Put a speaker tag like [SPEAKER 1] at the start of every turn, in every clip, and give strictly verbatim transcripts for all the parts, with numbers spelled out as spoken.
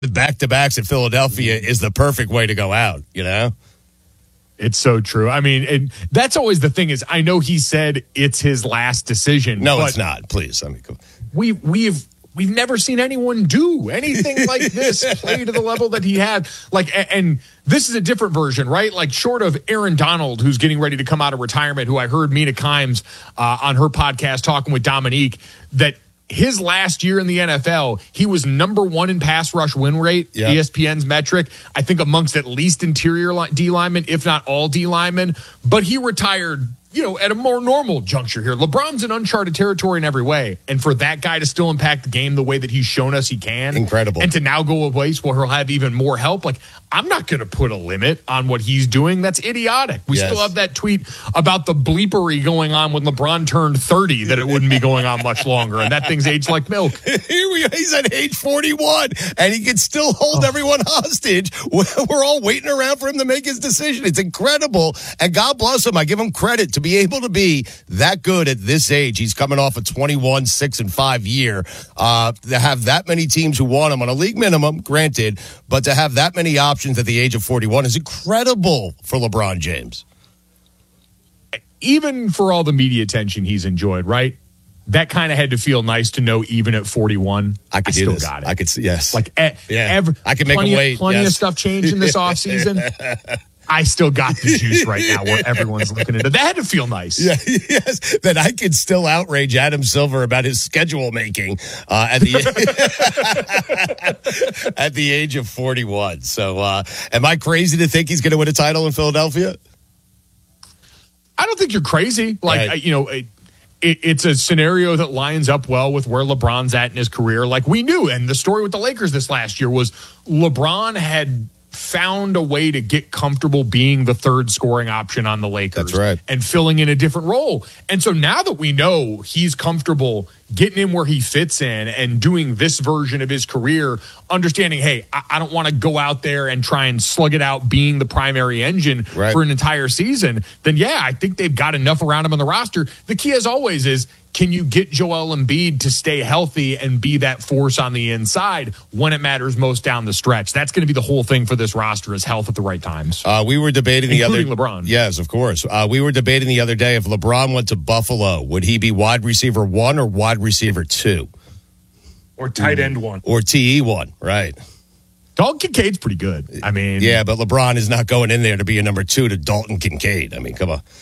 [SPEAKER 1] The back-to-backs at Philadelphia is the perfect way to go out, you know?
[SPEAKER 2] It's so true. I mean, and that's always the thing is I know he said it's his last decision.
[SPEAKER 1] No,
[SPEAKER 2] but
[SPEAKER 1] it's not. Please. I mean, come on.
[SPEAKER 2] we we've we've never seen anyone do anything like this, play to the level that he had. Like, and this is a different version, right? Like, short of Aaron Donald, who's getting ready to come out of retirement, who I heard Mina Kimes uh, on her podcast talking with Dominique, that his last year in the N F L, he was number one in pass rush win rate, yeah. E S P N's metric, I think amongst at least interior D linemen, if not all D linemen. But he retired, you know, at a more normal juncture here. LeBron's in uncharted territory in every way. And for that guy to still impact the game the way that he's shown us he can.
[SPEAKER 1] Incredible.
[SPEAKER 2] And to now go a place where he'll have even more help. Like, I'm not going to put a limit on what he's doing. That's idiotic. We yes. still have that tweet about the bleepery going on when LeBron turned thirty, that it wouldn't be going on much longer. And that thing's aged like milk.
[SPEAKER 1] Here we are. He's at age forty-one, and he can still hold oh. everyone hostage. We're all waiting around for him to make his decision. It's incredible. And God bless him. I give him credit to be able to be that good at this age. He's coming off a twenty-one, six, and five year. Uh, to have that many teams who want him on a league minimum, granted, but to have that many options at the age of forty-one is incredible for LeBron James.
[SPEAKER 2] Even for all the media attention he's enjoyed, right? That kind of had to feel nice to know even at forty-one.
[SPEAKER 1] I could
[SPEAKER 2] I
[SPEAKER 1] do
[SPEAKER 2] still
[SPEAKER 1] this.
[SPEAKER 2] got it.
[SPEAKER 1] I could see, yes.
[SPEAKER 2] Like, eh,
[SPEAKER 1] yeah.
[SPEAKER 2] every,
[SPEAKER 1] I could make
[SPEAKER 2] plenty
[SPEAKER 1] a wait.
[SPEAKER 2] Of, plenty
[SPEAKER 1] yes.
[SPEAKER 2] of stuff changed in this offseason. I still got the juice right now where everyone's looking at it. That had to feel nice.
[SPEAKER 1] Yeah, yes, that I could still outrage Adam Silver about his schedule making uh, at the at the age of forty-one. So, uh, am I crazy to think he's going to win a title in Philadelphia?
[SPEAKER 2] I don't think you're crazy. Like, right. you know, it, it, it's a scenario that lines up well with where LeBron's at in his career. Like we knew, and the story with the Lakers this last year was LeBron had found a way to get comfortable being the third scoring option on the Lakers.
[SPEAKER 1] That's right.
[SPEAKER 2] And filling in a different role. And so now that we know he's comfortable getting in where he fits in and doing this version of his career, understanding, hey, I, I don't want to go out there and try and slug it out being the primary engine
[SPEAKER 1] right.
[SPEAKER 2] for an entire season, then yeah, I think they've got enough around him on the roster. The key as always is, can you get Joel Embiid to stay healthy and be that force on the inside when it matters most down the stretch? That's going to be the whole thing for this roster is health at the right times.
[SPEAKER 1] Uh, we were debating the other
[SPEAKER 2] LeBron.
[SPEAKER 1] Yes, of course. Uh, we were debating the other day if LeBron went to Buffalo, would he be wide receiver one or wide receiver two?
[SPEAKER 2] Or tight end one.
[SPEAKER 1] Or T E one, right.
[SPEAKER 2] Dalton Kincaid's pretty good. I mean,
[SPEAKER 1] yeah, but LeBron is not going in there to be a number two to Dalton Kincaid. I mean, come on.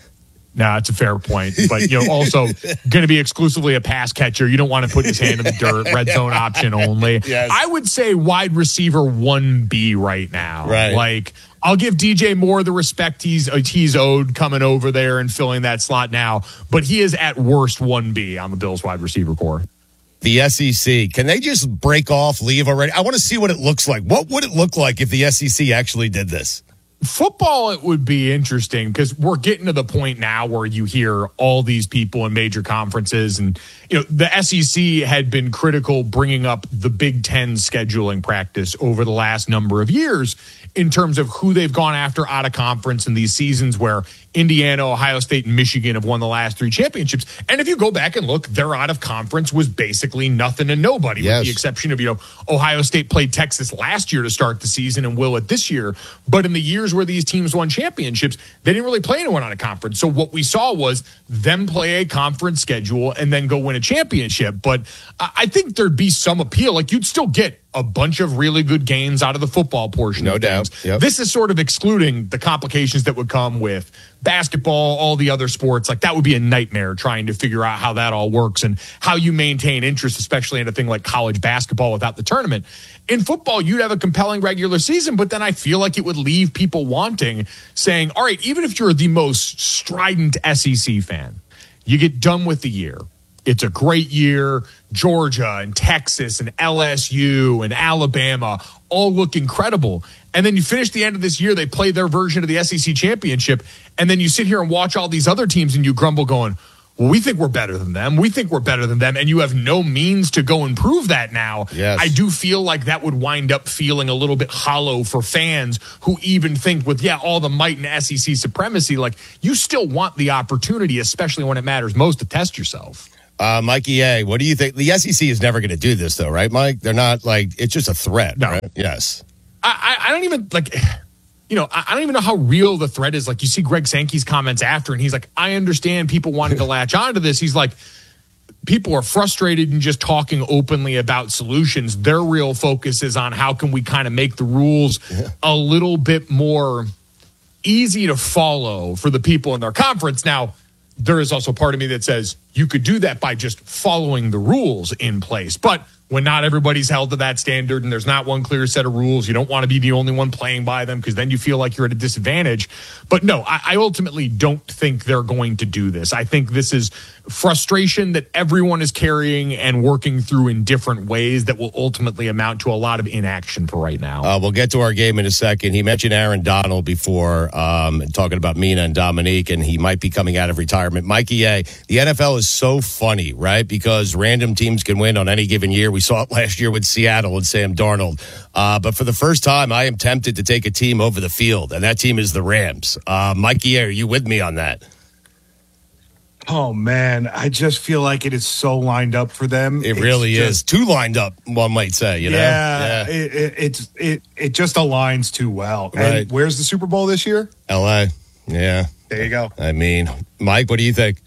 [SPEAKER 2] No, nah, it's a fair point. But, you know, also going to be exclusively a pass catcher. You don't want to put his hand in the dirt. Red zone option only.
[SPEAKER 1] Yes.
[SPEAKER 2] I would say wide receiver one B right now.
[SPEAKER 1] Right.
[SPEAKER 2] Like, I'll give D J Moore the respect he's he's owed coming over there and filling that slot now. But he is at worst one B on the Bills wide receiver core.
[SPEAKER 1] The S E C, can they just break off, leave already? I want to see what it looks like. What would it look like if the S E C actually did this?
[SPEAKER 2] Football, it would be interesting because we're getting to the point now where you hear all these people in major conferences, and you know the S E C had been critical bringing up the Big Ten scheduling practice over the last number of years in terms of who they've gone after out of conference in these seasons where Indiana, Ohio State, and Michigan have won the last three championships. And if you go back and look, their out of conference was basically nothing and nobody,
[SPEAKER 1] yes.
[SPEAKER 2] with the exception of, you know, Ohio State played Texas last year to start the season and will it this year. But in the years where these teams won championships, they didn't really play anyone out of conference. So what we saw was them play a conference schedule and then go win a championship. But I think there'd be some appeal. Like you'd still get a bunch of really good games out of the football portion.
[SPEAKER 1] No
[SPEAKER 2] of
[SPEAKER 1] doubt. Yep.
[SPEAKER 2] This is sort of excluding the complications that would come with basketball, all the other sports. Like that would be a nightmare trying to figure out how that all works and how you maintain interest, especially in a thing like college basketball without the tournament. In football, you'd have a compelling regular season, but then I feel like it would leave people wanting, saying, all right, even if you're the most strident S E C fan, you get done with the year. It's a great year. Georgia and Texas and L S U and Alabama all look incredible. And then you finish the end of this year, they play their version of the S E C championship. And then you sit here and watch all these other teams and you grumble going, well, we think we're better than them. We think we're better than them. And you have no means to go and prove that now.
[SPEAKER 1] Yes.
[SPEAKER 2] I do feel like that would wind up feeling a little bit hollow for fans who even think with, yeah, all the might and S E C supremacy, like you still want the opportunity, especially when it matters most, to test yourself.
[SPEAKER 1] Uh, Mikey A., what do you think? The S E C is never going to do this, though, right, Mike? They're not like, it's just a threat,
[SPEAKER 2] no.
[SPEAKER 1] right? Yes.
[SPEAKER 2] I, I, I don't even, like, you know, I, I don't even know how real the threat is. Like, you see Greg Sankey's comments after, and he's like, I understand people wanting to latch onto this. He's like, people are frustrated and just talking openly about solutions. Their real focus is on how can we kind of make the rules yeah. a little bit more easy to follow for the people in their conference. Now, there is also part of me that says you could do that by just following the rules in place. But when not everybody's held to that standard and there's not one clear set of rules, you don't want to be the only one playing by them because then you feel like you're at a disadvantage. But no, I, I ultimately don't think they're going to do this. I think this is frustration that everyone is carrying and working through in different ways that will ultimately amount to a lot of inaction for right now.
[SPEAKER 1] Uh, we'll get to our game in a second. He mentioned Aaron Donald before, um, talking about Mina and Dominique, and he might be coming out of retirement. Mikey A., the N F L is so funny, right? Because random teams can win on any given year. We saw it last year with Seattle and Sam Darnold. Uh, but for the first time, I am tempted to take a team over the field, and that team is the Rams. Uh, Mikey A., are you with me on that?
[SPEAKER 3] Oh, man, I just feel like it is so lined up for them.
[SPEAKER 1] It
[SPEAKER 3] it's
[SPEAKER 1] really
[SPEAKER 3] just,
[SPEAKER 1] is. Too lined up, one might say, you know?
[SPEAKER 3] Yeah, yeah. It, it, it's, it, it just aligns too well. Right. And where's the Super Bowl this year?
[SPEAKER 1] L A. Yeah.
[SPEAKER 3] There you go.
[SPEAKER 1] I mean, Mike, what do you think?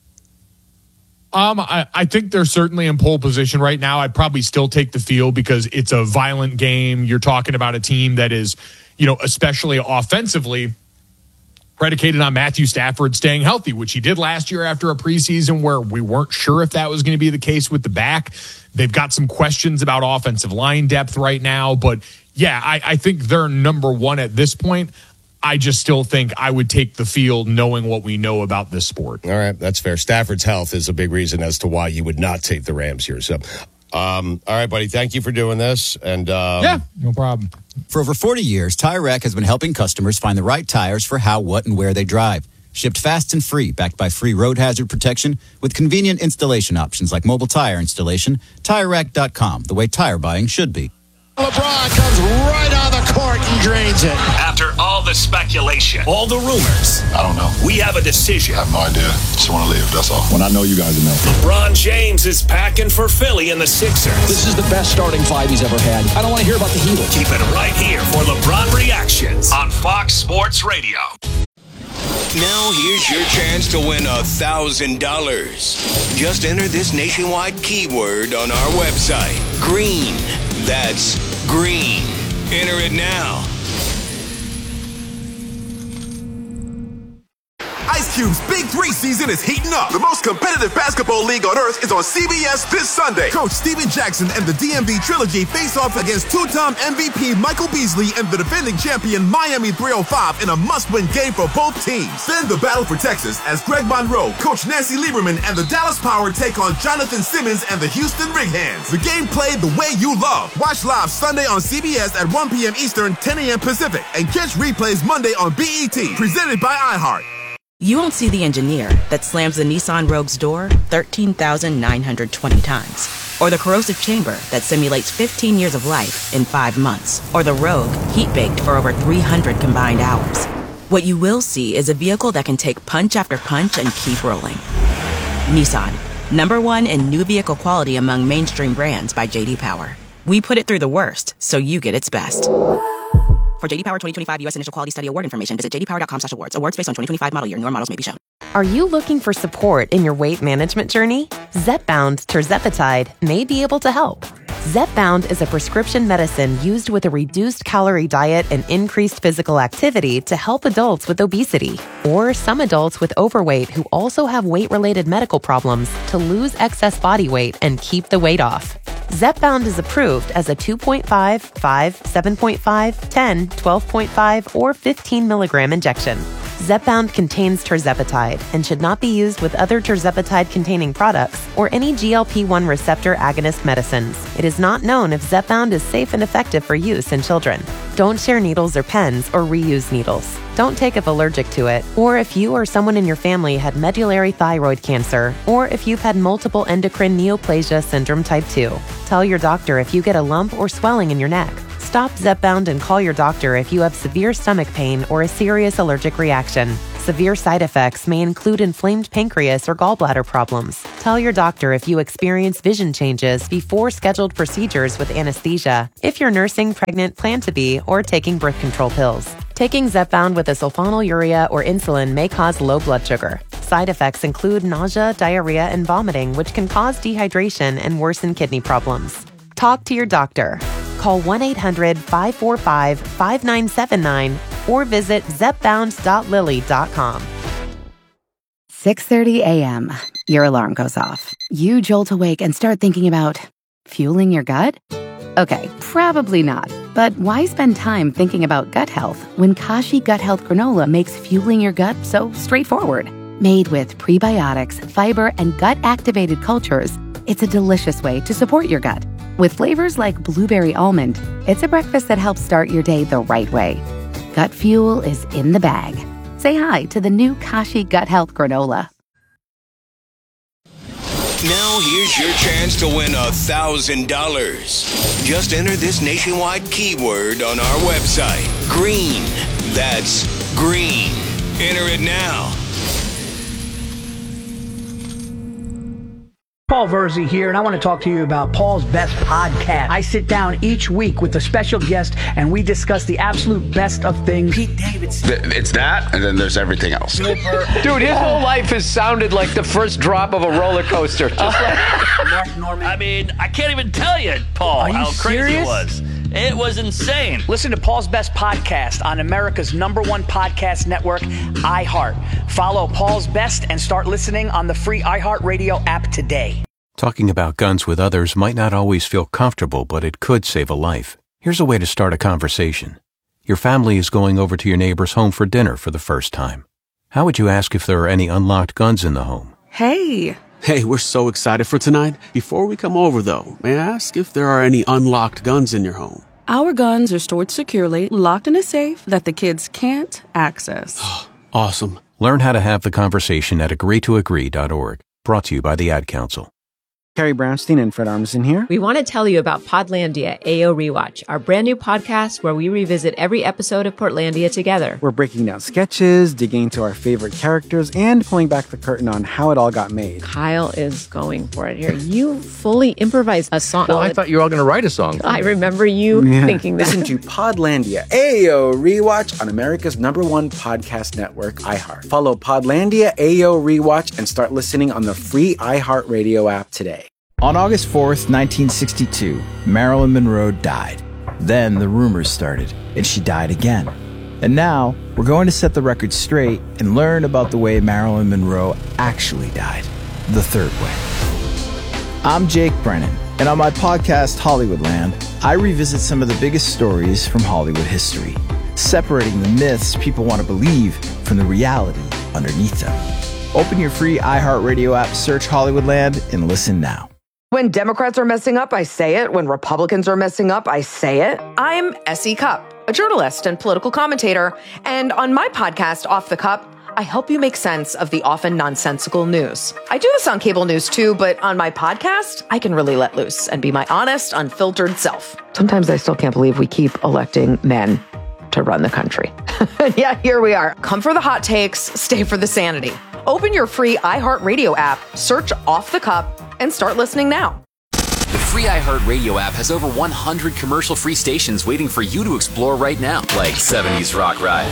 [SPEAKER 2] Um, I, I think they're certainly in pole position right now. I'd probably still take the field because it's a violent game. You're talking about a team that is, you know, especially offensively, predicated on Matthew Stafford staying healthy, which he did last year after a preseason where we weren't sure if that was going to be the case with the back. They've got some questions about offensive line depth right now. But, yeah, I, I think they're number one at this point. I just still think I would take the field knowing what we know about this sport.
[SPEAKER 1] All right, that's fair. Stafford's health is a big reason as to why you would not take the Rams here. So, um, all right, buddy, thank you for doing this. And um,
[SPEAKER 2] yeah, no problem.
[SPEAKER 4] For over forty years, Tire Rack has been helping customers find the right tires for how, what, and where they drive. Shipped fast and free, backed by free road hazard protection with convenient installation options like mobile tire installation. Tire Rack dot com, the way tire buying should be.
[SPEAKER 5] LeBron comes right on the court and drains it.
[SPEAKER 6] After all the speculation, all the rumors,
[SPEAKER 7] I don't know.
[SPEAKER 6] We have a decision.
[SPEAKER 7] I have no idea. Just want to live, that's all. When I know you guys know.
[SPEAKER 6] LeBron James is packing for Philly and the Sixers.
[SPEAKER 8] This is the best starting five he's ever had. I don't want to hear about the Heat.
[SPEAKER 6] Keep it right here for LeBron Reactions on Fox Sports Radio.
[SPEAKER 9] Now here's your chance to win a thousand dollars. Just enter this nationwide keyword on our website. Green. That's green. Enter it now.
[SPEAKER 10] Ice Cube's Big Three season is heating up. The most competitive basketball league on earth is on C B S this Sunday. Coach Steven Jackson and the D M V Trilogy face off against two-time M V P Michael Beasley and the defending champion Miami three oh five in a must-win game for both teams. Then the battle for Texas as Greg Monroe, Coach Nancy Lieberman, and the Dallas Power take on Jonathan Simmons and the Houston Rig-Hands. The game played the way you love. Watch live Sunday on C B S at one p.m. Eastern, ten a.m. Pacific, and catch replays Monday on B E T, presented by iHeart.
[SPEAKER 11] You won't see the engineer that slams the Nissan Rogue's door thirteen thousand nine hundred twenty times. Or the corrosive chamber that simulates fifteen years of life in five months. Or the Rogue heat-baked for over three hundred combined hours. What you will see is a vehicle that can take punch after punch and keep rolling. Nissan, number one in new vehicle quality among mainstream brands by J D Power. We put it through the worst, so you get its best. For J D Power twenty twenty-five U S Initial Quality Study Award information, visit j d power dot com slash awards. Awards based on twenty twenty-five model year. Newer models may be shown.
[SPEAKER 12] Are you looking for support in your weight management journey? Zepbound Tirzepatide may be able to help. Zepbound is a prescription medicine used with a reduced calorie diet and increased physical activity to help adults with obesity or some adults with overweight who also have weight-related medical problems to lose excess body weight and keep the weight off. Zepbound is approved as a two point five, five, seven point five, ten, twelve point five, or fifteen milligram injection. Zepbound contains tirzepatide and should not be used with other tirzepatide-containing products or any G L P one receptor agonist medicines. It is not known if Zepbound is safe and effective for use in children. Don't share needles or pens or reuse needles. Don't take if allergic to it, or if you or someone in your family had medullary thyroid cancer, or if you've had multiple endocrine neoplasia syndrome type two. Tell your doctor if you get a lump or swelling in your neck. Stop Zepbound and call your doctor if you have severe stomach pain or a serious allergic reaction. Severe side effects may include inflamed pancreas or gallbladder problems. Tell your doctor if you experience vision changes before scheduled procedures with anesthesia, if you're nursing, pregnant, plan to be, or taking birth control pills. Taking Zepbound with a sulfonylurea or insulin may cause low blood sugar. Side effects include nausea, diarrhea, and vomiting, which can cause dehydration and worsen kidney problems. Talk to your doctor. Call one eight hundred five four five five nine seven nine or visit zepbound dot lilly dot com.
[SPEAKER 13] six thirty a.m. Your alarm goes off. You jolt awake and start thinking about fueling your gut? Okay, probably not. But why spend time thinking about gut health when Kashi Gut Health Granola makes fueling your gut so straightforward? Made with prebiotics, fiber, and gut-activated cultures, it's a delicious way to support your gut. With flavors like blueberry almond, it's a breakfast that helps start your day the right way. Gut fuel is in the bag. Say hi to the new Kashi Gut Health Granola.
[SPEAKER 9] Now here's your chance to win a thousand dollars. Just enter this nationwide keyword on our website. Green. That's green. Enter it now.
[SPEAKER 14] Paul Verzi here, and I want to talk to you about Paul's Best Podcast. I sit down each week with a special guest, and we discuss the absolute best of things. Pete Davidson.
[SPEAKER 15] It's that, and then there's everything else.
[SPEAKER 16] Dude, his whole life has sounded like the first drop of a roller coaster. Just like
[SPEAKER 17] Mark Norman. I mean, I can't even tell you, Paul,
[SPEAKER 14] Are you
[SPEAKER 17] how crazy
[SPEAKER 14] serious?
[SPEAKER 17] it was. It was insane.
[SPEAKER 14] Listen to Paul's Best Podcast on America's number one podcast network, iHeart. Follow Paul's Best and start listening on the free iHeartRadio app today.
[SPEAKER 18] Talking about guns with others might not always feel comfortable, but it could save a life. Here's a way to start a conversation. Your family is going over to your neighbor's home for dinner for the first time. How would you ask if there are any unlocked guns in the home?
[SPEAKER 19] Hey. Hey, we're so excited for tonight. Before we come over, though, may I ask if there are any unlocked guns in your home?
[SPEAKER 20] Our guns are stored securely, locked in a safe that the kids can't access.
[SPEAKER 19] Awesome.
[SPEAKER 18] Learn how to have the conversation at agree to agree dot org. Brought to you by the Ad Council.
[SPEAKER 21] Carrie Brownstein and Fred Armisen here.
[SPEAKER 22] We want to tell you about Podlandia A O Rewatch, our brand new podcast where we revisit every episode of Portlandia together.
[SPEAKER 21] We're breaking down sketches, digging into our favorite characters, and pulling back the curtain on how it all got made.
[SPEAKER 22] Kyle is going for it here. You fully improvised a song.
[SPEAKER 23] Well, I thought you were all going to write a song.
[SPEAKER 22] I remember you yeah. thinking that.
[SPEAKER 21] Listen to Podlandia A O Rewatch on America's number one podcast network, iHeart. Follow Podlandia A O Rewatch and start listening on the free iHeartRadio app today.
[SPEAKER 24] On August fourth, nineteen sixty-two, Marilyn Monroe died. Then the rumors started, and she died again. And now, we're going to set the record straight and learn about the way Marilyn Monroe actually died. The third way. I'm Jake Brennan, and on my podcast, Hollywoodland, I revisit some of the biggest stories from Hollywood history, separating the myths people want to believe from the reality underneath them. Open your free iHeartRadio app, search Hollywoodland, and listen now.
[SPEAKER 25] When Democrats are messing up, I say it. When Republicans are messing up, I say it. I'm Essie Cupp, a journalist and political commentator. And on my podcast, Off the Cup, I help you make sense of the often nonsensical news. I do this on cable news too, but on my podcast, I can really let loose and be my honest, unfiltered self. Sometimes I still can't believe we keep electing men to run the country. Yeah, here we are. Come for the hot takes, stay for the sanity. Open your free iHeartRadio app, search Off the Cup, and start listening now.
[SPEAKER 26] The free iHeartRadio app has over one hundred commercial-free stations waiting for you to explore right now, like seventies Rock Ride,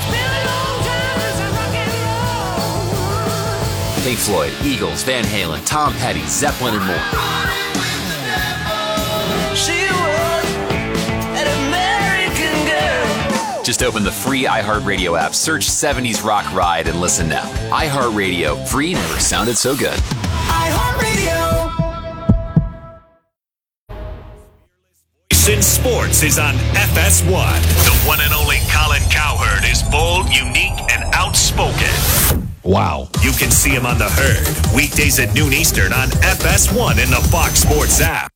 [SPEAKER 26] Pink Floyd, Eagles, Van Halen, Tom Petty, Zeppelin, and more. Just open the free iHeartRadio app, search seventies Rock Ride, and listen now. iHeartRadio, free never sounded so good.
[SPEAKER 6] iHeartRadio. In Sports is on F S one. The one and only Colin Cowherd is bold, unique, and outspoken.
[SPEAKER 1] Wow.
[SPEAKER 6] You can see him on The Herd, weekdays at noon Eastern on F S one in the Fox Sports app.